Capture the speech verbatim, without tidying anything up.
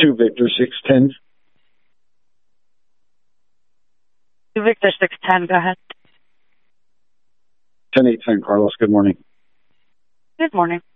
two Victor six ten. two Victor six ten, go ahead. ten eight San Carlos, good morning. Good morning.